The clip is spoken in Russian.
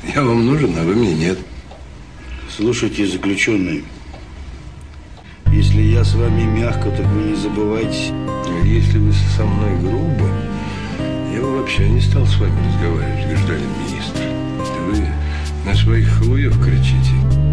Я вам нужен, а вы мне нет. Слушайте, заключенный, если я с вами мягко, так вы не забывайте. Если вы со мной грубо, я бы вообще не стал с вами разговаривать, гражданин министр. Вы на своих халуев кричите.